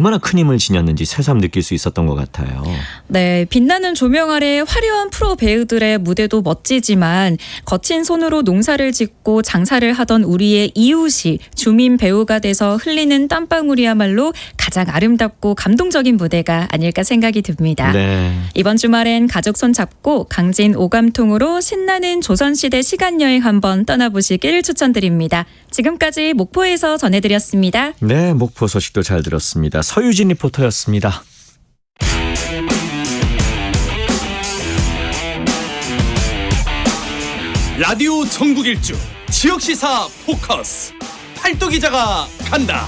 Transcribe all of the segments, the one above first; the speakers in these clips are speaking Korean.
얼마나 큰 힘을 지녔는지 새삼 느낄 수 있었던 것 같아요. 네, 빛나는 조명 아래 화려한 프로 배우들의 무대도 멋지지만 거친 손으로 농사를 짓고 장사를 하던 우리의 이웃이 주민 배우가 돼서 흘리는 땀방울이야말로 가장 아름답고 감동적인 무대가 아닐까 생각이 듭니다. 네. 이번 주말엔 가족 손 잡고 강진 오감통으로 신나는 조선시대 시간여행 한번 떠나보시길 추천드립니다. 지금까지 목포에서 전해드렸습니다. 네, 목포 소식도 잘 들었습니다. 서유진 리포터였습니다. 라디오 전국 일주 지역시사 포커스 팔도 기자가 간다.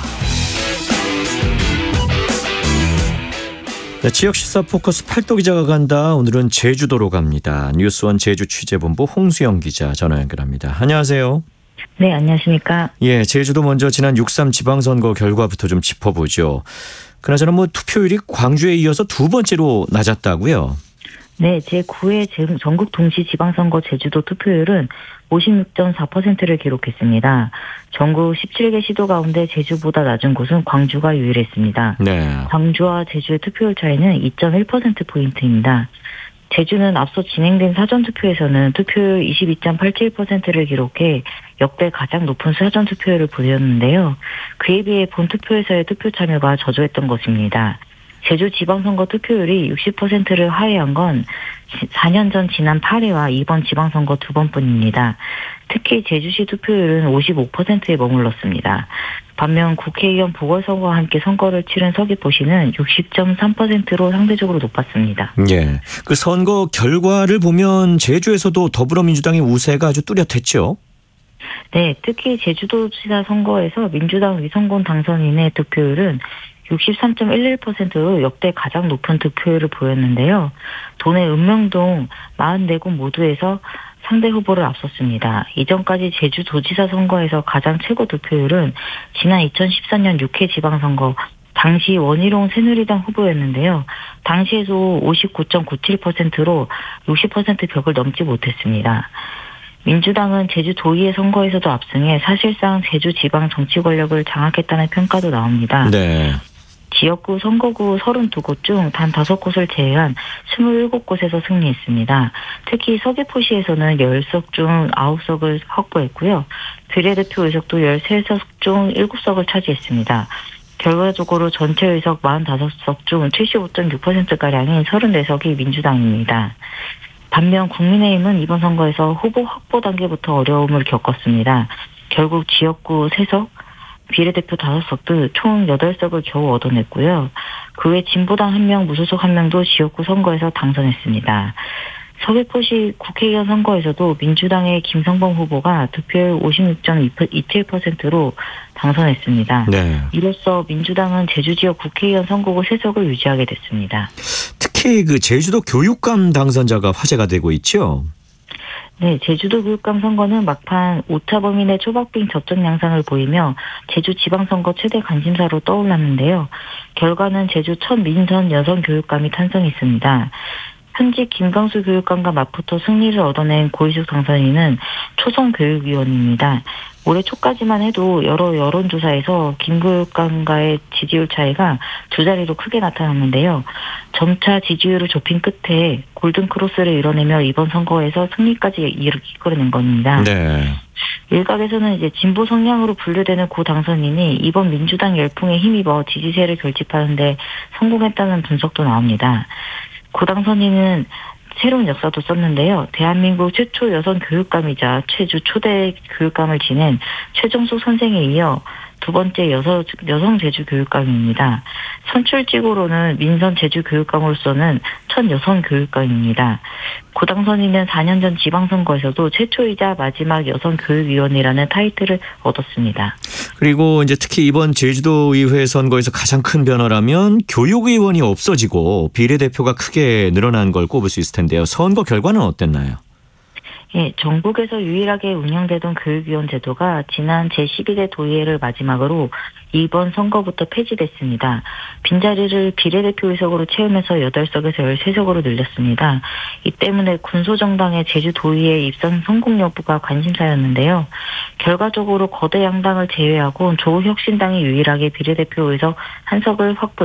네, 지역시사 포커스 팔도 기자가 간다. 오늘은 제주도로 갑니다. 뉴스원 제주 취재본부 홍수영 기자 전화 연결합니다. 안녕하세요. 네, 안녕하십니까. 예, 제주도 먼저 지난 6.3 지방선거 결과부터 좀 짚어보죠. 그나저나 투표율이 광주에 이어서 두 번째로 낮았다고요? 네, 제9회 전국 동시 지방선거 제주도 투표율은 56.4%를 기록했습니다. 전국 17개 시도 가운데 제주보다 낮은 곳은 광주가 유일했습니다. 네. 광주와 제주의 투표율 차이는 2.1%포인트입니다. 제주는 앞서 진행된 사전투표에서는 투표율 22.87%를 기록해 역대 가장 높은 사전투표율을 보였는데요. 그에 비해 본투표에서의 투표 참여가 저조했던 것입니다. 제주 지방선거 투표율이 60%를 하회한 건 4년 전 지난 8회와 이번 지방선거 두 번뿐입니다. 특히 제주시 투표율은 55%에 머물렀습니다. 반면 국회의원 보궐선거와 함께 선거를 치른 서귀포시는 60.3%로 상대적으로 높았습니다. 예, 그 선거 결과를 보면 제주에서도 더불어민주당의 우세가 아주 뚜렷했죠? 네, 특히 제주도지사 선거에서 민주당 위성곤 당선인의 투표율은 63.11%로 역대 가장 높은 득표율을 보였는데요. 도내 읍명동 44곳 모두에서 상대 후보를 앞섰습니다. 이전까지 제주도지사 선거에서 가장 최고 득표율은 지난 2014년 6회 지방선거 당시 원희룡 새누리당 후보였는데요. 당시에도 59.97%로 60% 벽을 넘지 못했습니다. 민주당은 제주도의회 선거에서도 압승해 사실상 제주 지방 정치 권력을 장악했다는 평가도 나옵니다. 네. 지역구 선거구 32곳 중 단 5곳을 제외한 27곳에서 승리했습니다. 특히 서귀포시에서는 10석 중 9석을 확보했고요. 비례대표 의석도 13석 중 7석을 차지했습니다. 결과적으로 전체 의석 45석 중 75.6%가량인 34석이 민주당입니다. 반면 국민의힘은 이번 선거에서 후보 확보 단계부터 어려움을 겪었습니다. 결국 지역구 3석, 비례대표 5석 등 총 8석을 겨우 얻어냈고요. 그 외 진보당 1명, 무소속 1명도 지역구 선거에서 당선했습니다. 서귀포시 국회의원 선거에서도 민주당의 김성범 후보가 득표율 56.27%로 당선했습니다. 네. 이로써 민주당은 제주 지역 국회의원 선거구 3석을 유지하게 됐습니다. 특히 그 제주도 교육감 당선자가 화제가 되고 있죠? 네, 제주도 교육감 선거는 막판 오차 범위 내 초박빙 접전 양상을 보이며 제주 지방선거 최대 관심사로 떠올랐는데요. 결과는 제주 첫 민선 여성 교육감이 탄생했습니다. 현직 김광수 교육감과 맞붙어 승리를 얻어낸 고희숙 당선인은 초선교육위원입니다. 올해 초까지만 해도 여러 여론조사에서 김 교육감과의 지지율 차이가 두 자리로 크게 나타났는데요. 점차 지지율을 좁힌 끝에 골든크로스를 이뤄내며 이번 선거에서 승리까지 이끌어낸 겁니다. 네. 일각에서는 이제 진보 성향으로 분류되는 고 당선인이 이번 민주당 열풍에 힘입어 지지세를 결집하는데 성공했다는 분석도 나옵니다. 고 당선인은 새로운 역사도 썼는데요. 대한민국 최초 여성 교육감이자 제주 초대 교육감을 지낸 최정숙 선생에 이어 두 번째 여성 제주 교육감입니다. 선출직으로는 민선 제주 교육감으로서는 첫 여성 교육감입니다. 고 당선인은 4년 전 지방선거에서도 최초이자 마지막 여성 교육위원이라는 타이틀을 얻었습니다. 그리고 이제 특히 이번 제주도의회 선거에서 가장 큰 변화라면 교육의원이 없어지고 비례대표가 크게 늘어난 걸 꼽을 수 있을 텐데요. 선거 결과는 어땠나요? 예, 전국에서 유일하게 운영되던 교육위원 제도가 지난 제12대 도의회를 마지막으로 이번 선거부터 폐지됐습니다. 빈자리를 비례대표 의석으로 채우면서 8석에서 13석으로 늘렸습니다. 이 때문에 군소정당의 제주도의회 입선 성공 여부가 관심사였는데요. 결과적으로 거대 양당을 제외하고 조국혁신당이 유일하게 비례대표 의석 1석을 확보했습니다.